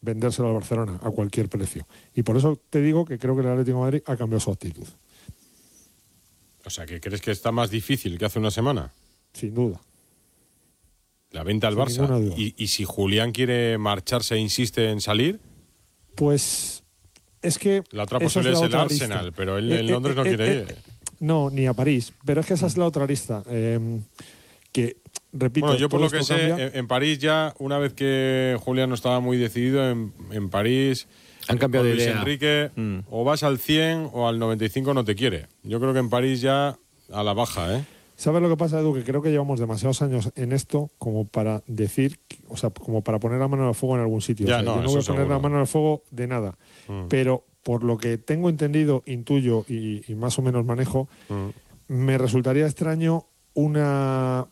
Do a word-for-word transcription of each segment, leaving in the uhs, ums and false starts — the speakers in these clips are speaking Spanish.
vendérselo al Barcelona a cualquier precio. Y por eso te digo que creo que el Atlético de Madrid ha cambiado su actitud. O sea, ¿que crees que está más difícil que hace una semana? Sin duda. La venta al Sin Barça. ninguna duda. Y, y si Julián quiere marcharse e insiste en salir, pues es que... la otra esa posibilidad la es, el otra Arsenal, arista. pero él Eh, en Londres eh, no eh, quiere eh, ir. No, ni a París. Pero es que esa es la otra arista. Eh, que, repito... Bueno, yo por todo lo que esto sé, cambia. en, en París ya, una vez que Julián no estaba muy decidido, en, en París... Han cambiado con de Luis idea. Enrique, Mm. o vas al cien o al noventa y cinco no te quiere. Yo creo que en París ya a la baja, ¿eh? ¿Sabes lo que pasa, Edu? Que creo que llevamos demasiados años en esto como para decir, o sea, como para poner la mano al fuego en algún sitio. Ya, O sea, no, yo no eso voy a poner seguro. la mano al fuego de nada. Mm. Pero por lo que tengo entendido, intuyo y, y más o menos manejo, Mm. me resultaría extraño una...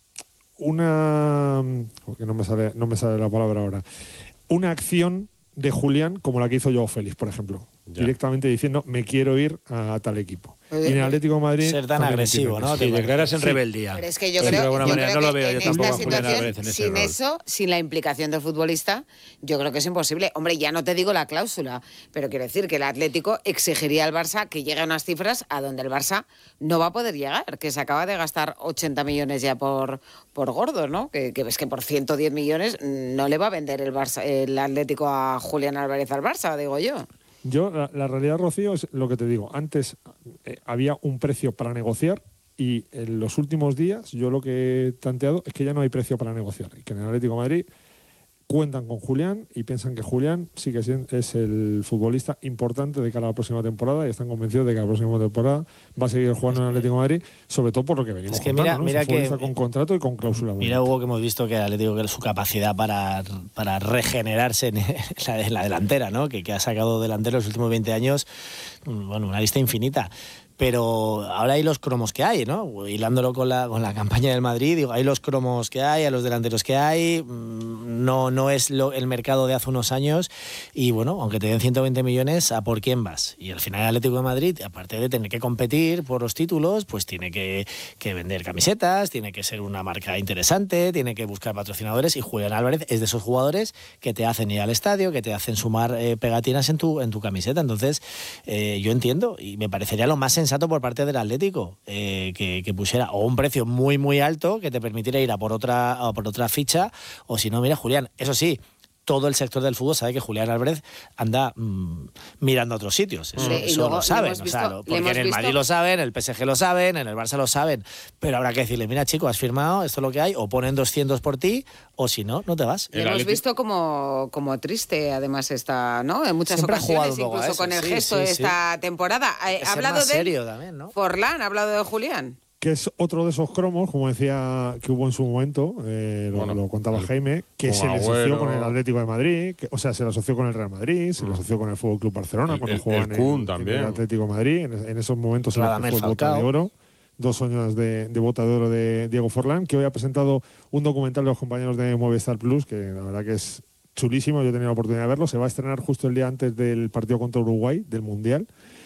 Una... Porque no me sale, no me sale la palabra ahora. Una acción de Julián como la que hizo Joao Félix, por ejemplo. Ya. Directamente diciendo, me quiero ir a tal equipo. Y en el Atlético de Madrid... Ser tan también agresivo, entiendo ¿no? que Sí, sí. declaras en Sí. rebeldía. Pero es que yo Pero creo, de alguna yo manera creo no lo que veo yo en tampoco esta a Julián Álvarez situación, en ese sin rol. eso, sin la implicación del futbolista, yo creo que es imposible. Hombre, ya no te digo la cláusula, pero quiero decir que el Atlético exigiría al Barça que llegue a unas cifras a donde el Barça no va a poder llegar, que se acaba de gastar ochenta millones ya por, por gordos, ¿no? Que, que ves que por ciento diez millones no le va a vender el, Barça, el Atlético a Julián Álvarez al Barça, digo yo. Yo, la, la realidad, Rocío, es lo que te digo. Antes eh, había un precio para negociar y en los últimos días yo lo que he tanteado es que ya no hay precio para negociar y que en el Atlético de Madrid cuentan con Julián y piensan que Julián sí que es el futbolista importante de cara a la próxima temporada y están convencidos de que la próxima temporada va a seguir jugando en el Atlético de Madrid, sobre todo por lo que venimos Es que contando, mira- ¿no? mira Es un futbolista que- con contrato y con cláusula. Mira, Hugo, que hemos visto que el Atlético, que su capacidad para, para regenerarse en la, en la delantera, ¿no? Que, que ha sacado delantero los últimos veinte años, bueno, una lista infinita. Pero ahora hay los cromos que hay, ¿no? Hilándolo con la, con la campaña del Madrid, digo, hay los cromos que hay, hay los delanteros que hay, no, no es lo, el mercado de hace unos años y bueno, aunque te den ciento veinte millones, ¿a por quién vas? Y al final el Atlético de Madrid, aparte de tener que competir por los títulos, pues tiene que, que vender camisetas, tiene que ser una marca interesante, tiene que buscar patrocinadores y Julián Álvarez es de esos jugadores que te hacen ir al estadio, que te hacen sumar eh, pegatinas en tu, en tu camiseta. Entonces, eh, yo entiendo y me parecería lo más sensato por parte del Atlético, eh, que, que pusiera o un precio muy muy alto que te permitiera ir a por otra a por otra ficha, o si no, mira, Julián, eso sí, todo el sector del fútbol sabe que Julián Álvarez anda mmm, mirando a otros sitios. Eso, Sí, y eso luego lo le saben, hemos o sea, visto- lo- le porque hemos en el visto- Madrid lo saben, en el P S G lo saben, en el Barça lo saben, pero habrá que decirle, mira chico, has firmado, esto es lo que hay, o ponen doscientos por ti, o si no, no te vas. Le El hemos Atleti- visto como, como triste, además, está, ¿no? En muchas Siempre ha jugado ocasiones, un poco a incluso eso, con el sí, gesto sí, de sí. esta temporada. Ha Hay que ha ser hablado más de serio también, ¿no? Forlán, ha hablado de Julián. Que es otro de esos cromos, como decía, que hubo en su momento, eh, lo, Bueno, lo contaba el- Jaime, que con se le asoció Agüero. con el Atlético de Madrid, que, o sea, se le asoció con el Real Madrid, se le Mm. asoció con el Fútbol Club Barcelona, El- cuando el- jugaba el en, Kun en también. el Atlético de Madrid, en, en esos momentos en los que Radamel fue bota de Falcao. oro, dos años de, de bota de oro de Diego Forlán, que hoy ha presentado un documental de los compañeros de Movistar Plus, que la verdad que es chulísimo, yo he tenido la oportunidad de verlo, se va a estrenar justo el día antes del partido contra Uruguay, del Mundial,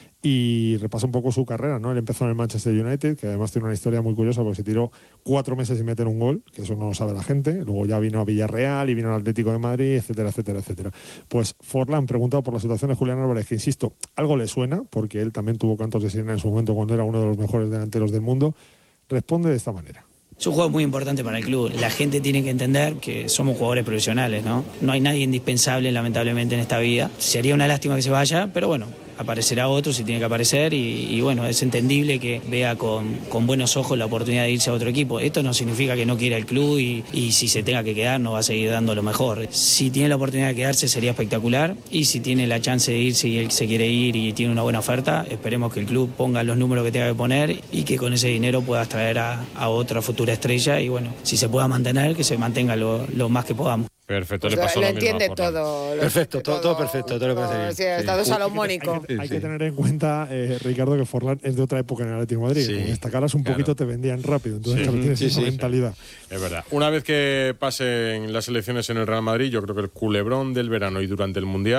y repasa un poco su carrera, ¿no? Él empezó en el Manchester United, que además tiene una historia muy curiosa porque se tiró cuatro meses sin meter un gol, que eso no lo sabe la gente. Luego ya vino a Villarreal y vino al Atlético de Madrid, etcétera, etcétera, etcétera. Pues Forlán, preguntado por la situación de Julián Álvarez, que insisto, algo le suena, porque él también tuvo cantos de sirena en su momento cuando era uno de los mejores delanteros del mundo, responde de esta manera. Es un juego muy importante para el club. La gente tiene que entender que somos jugadores profesionales, ¿no? No hay nadie indispensable, lamentablemente, en esta vida. Sería una lástima que se vaya, pero bueno, aparecerá otro si tiene que aparecer y, y bueno, es entendible que vea con, con buenos ojos la oportunidad de irse a otro equipo. Esto no significa que no quiera el club y, y si se tenga que quedar no va a seguir dando lo mejor. Si tiene la oportunidad de quedarse sería espectacular y si tiene la chance de irse y él se quiere ir y tiene una buena oferta, esperemos que el club ponga los números que tenga que poner y que con ese dinero puedas traer a, a otra futura estrella y bueno, si se pueda mantener, que se mantenga lo, lo más que podamos. Perfecto, Pues le pasó lo lo mismo a entiende Forlán. todo. lo Perfecto, entiende todo- todo perfecto, todo lo que todo, hace bien. sí, Sí. Estado Hay salomónico. que, hay Sí, que sí. tener en cuenta, eh, Ricardo, que Forlán es de otra época en el Atlético de Madrid. Sí, Con esta caras un claro. poquito te vendían rápido, entonces Sí. claro, tienes Sí, esa sí. mentalidad. Es verdad. Una vez que pasen las elecciones en el Real Madrid, yo creo que el culebrón del verano y durante el Mundial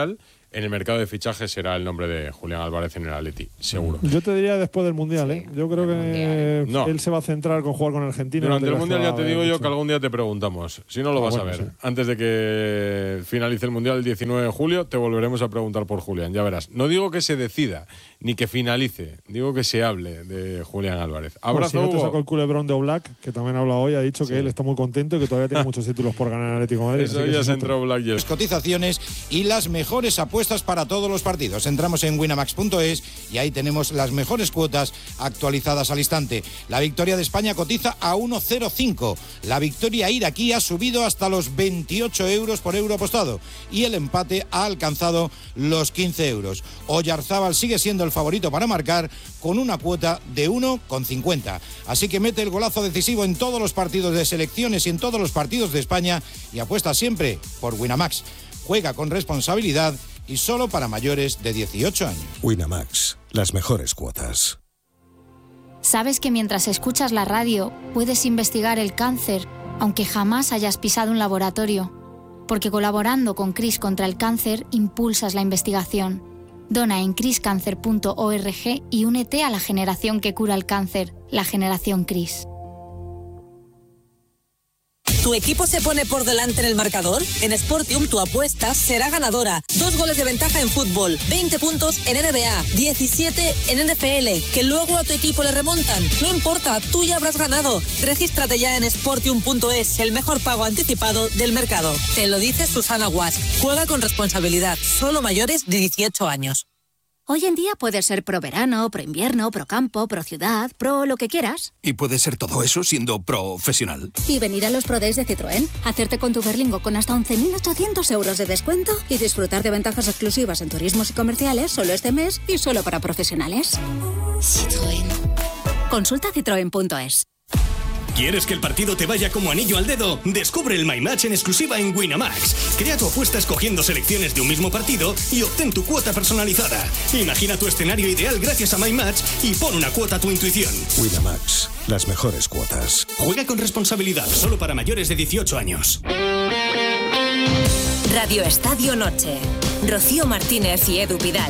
en el mercado de fichajes será el nombre de Julián Álvarez en el Atleti, seguro. Yo te diría después del Mundial, ¿eh? Yo creo que No. él se va a centrar con jugar con Argentina. Durante no el te Mundial ya deja te digo ver yo mucho. que algún día te preguntamos. Si no lo Ah, vas bueno, a ver. sí. Antes de que finalice el Mundial el diecinueve de julio, te volveremos a preguntar por Julián, ya verás. No digo que se decida, ni que finalice, digo que se hable de Julián Álvarez. Bueno, Abrazo, si no te Hugo. sacó el culebrón de Oblak, que también ha hablado hoy, ha dicho Sí. que él está muy contento y que todavía tiene muchos títulos por ganar el Atlético de Madrid. Eso así que ya ese se es otro. entró Black Yellow. Cotizaciones y las mejores apuestas para todos los partidos. Entramos en winamax punto es y ahí tenemos las mejores cuotas actualizadas al instante. La victoria de España cotiza a uno coma cero cinco. La victoria iraquí ha subido hasta los veintiocho euros por euro apostado y el empate ha alcanzado los quince euros. Oyarzábal sigue siendo el favorito para marcar con una cuota de uno coma cincuenta. Así que mete el golazo decisivo en todos los partidos de selecciones y en todos los partidos de España y apuesta siempre por Winamax. Juega con responsabilidad y solo para mayores de dieciocho años. Winamax, las mejores cuotas. ¿Sabes que mientras escuchas la radio puedes investigar el cáncer, aunque jamás hayas pisado un laboratorio? Porque colaborando con CRIS contra el cáncer impulsas la investigación. Dona en cris cáncer punto org y únete a la generación que cura el cáncer, la generación CRIS. ¿Tu equipo se pone por delante en el marcador? En Sportium tu apuesta será ganadora. Dos goles de ventaja en fútbol, veinte puntos en N B A, diecisiete en N F L, que luego a tu equipo le remontan. No importa, tú ya habrás ganado. Regístrate ya en sportium punto es, el mejor pago anticipado del mercado. Te lo dice Susana Guas. Juega con responsabilidad, solo mayores de dieciocho años. Hoy en día puedes ser pro verano, pro invierno, pro campo, pro ciudad, pro lo que quieras. ¿Y puede ser todo eso siendo profesional? Y venir a los Pro Days de Citroën, hacerte con tu Berlingo con hasta once mil ochocientos euros de descuento y disfrutar de ventajas exclusivas en turismos y comerciales solo este mes y solo para profesionales. Citroën. Consulta citroen punto es. ¿Quieres que el partido te vaya como anillo al dedo? Descubre el My Match en exclusiva en Winamax. Crea tu apuesta escogiendo selecciones de un mismo partido y obtén tu cuota personalizada. Imagina tu escenario ideal gracias a My Match y pon una cuota a tu intuición. Winamax, las mejores cuotas. Juega con responsabilidad, solo para mayores de dieciocho años. Radio Estadio Noche. Rocío Martínez y Edu Pidal.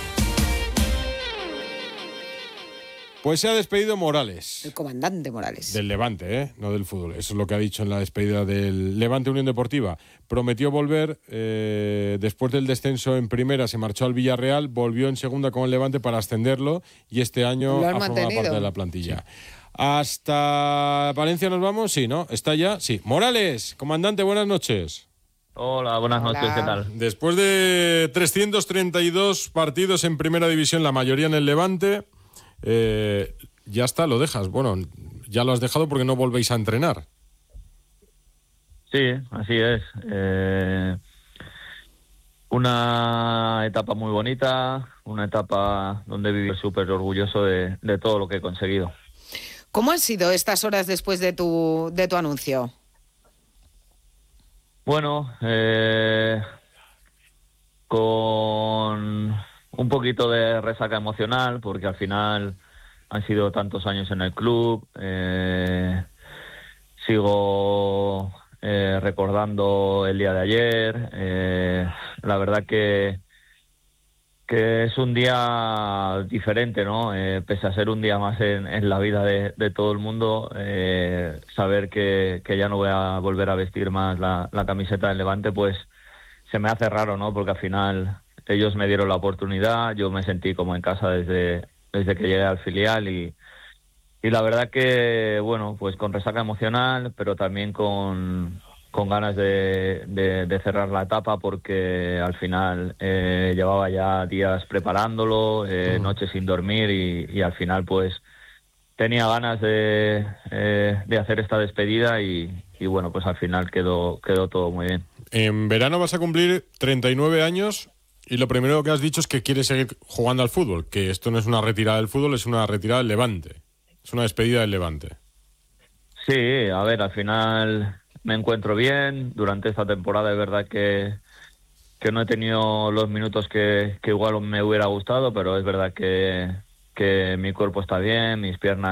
Pues se ha despedido Morales. El comandante Morales. Del Levante, ¿eh? No del fútbol. Eso es lo que ha dicho en la despedida del Levante Unión Deportiva. Prometió volver, eh, después del descenso en primera, se marchó al Villarreal, volvió en segunda con el Levante para ascenderlo y este año Lo ha han formado mantenido. parte de la plantilla. Sí. ¿Hasta Valencia nos vamos? Sí, ¿no? ¿Está ya? Sí. Morales, comandante, buenas noches. Hola, buenas Hola. noches, ¿qué tal? Después de trescientos treinta y dos partidos en primera división, la mayoría en el Levante, eh, ya está, lo dejas. Bueno, ya lo has dejado porque no volvéis a entrenar. Sí, así es. Eh, una etapa muy bonita, una etapa donde viví súper orgulloso de, de todo lo que he conseguido. ¿Cómo han sido estas horas después de tu, de tu anuncio? Bueno, eh, con un poquito de resaca emocional, porque al final han sido tantos años en el club, eh, sigo eh, recordando el día de ayer, eh, la verdad que, que es un día diferente, ¿no? Eh, pese a ser un día más en, en la vida de, de todo el mundo, eh, saber que, que ya no voy a volver a vestir más la, la camiseta del Levante, pues se me hace raro, ¿no? Porque al final ellos me dieron la oportunidad, yo me sentí como en casa desde, desde que llegué al filial y, y la verdad que, bueno, pues con resaca emocional, pero también con, con ganas de, de, de cerrar la etapa porque al final eh, llevaba ya días preparándolo, eh, noches sin dormir y, y al final pues tenía ganas de, eh, de hacer esta despedida y, y bueno, pues al final quedó, quedó todo muy bien. En verano vas a cumplir treinta y nueve años y lo primero que has dicho es que quieres seguir jugando al fútbol, que esto no es una retirada del fútbol, es una retirada del Levante, es una despedida del Levante. Sí, a ver, al final me encuentro bien, durante esta temporada es verdad que, que no he tenido los minutos que, que igual me hubiera gustado, pero es verdad que, que mi cuerpo está bien, mis piernas